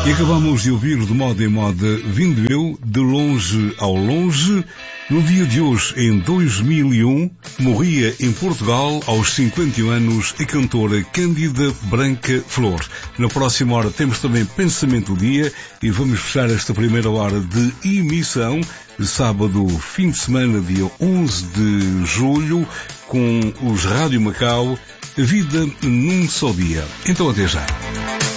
E acabamos de ouvir de moda em moda Vindo Eu, de longe ao longe. No dia de hoje, em 2001, morria em Portugal, aos 51 anos, a cantora Cândida Branca Flor. Na próxima hora temos também Pensamento do Dia e vamos fechar esta primeira hora de emissão, sábado, fim de semana, dia 11 de julho, com os Rádio Macau, A Vida num Só Dia. Então até já.